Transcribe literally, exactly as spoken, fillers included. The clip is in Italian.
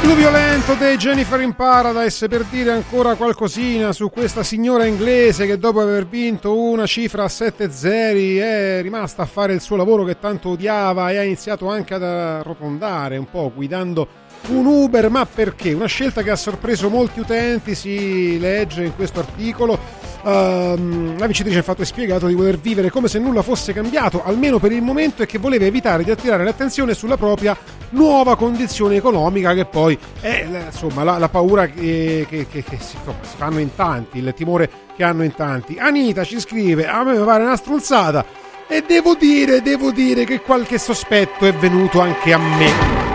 Blu violento dei Jennifer in Paradise per dire ancora qualcosina su questa signora inglese che dopo aver vinto una cifra a sette zeri è rimasta a fare il suo lavoro che tanto odiava e ha iniziato anche ad arrotondare un po' guidando un Uber. Ma perché? Una scelta che ha sorpreso molti utenti, si legge in questo articolo. Uh, la vincitrice infatti ha spiegato di voler vivere come se nulla fosse cambiato, almeno per il momento, e che voleva evitare di attirare l'attenzione sulla propria nuova condizione economica, che poi è insomma la, la paura che, che, che, che si, insomma, si fanno in tanti, il timore che hanno in tanti. Anita ci scrive: a me mi pare una stronzata e devo dire, devo dire che qualche sospetto è venuto anche a me.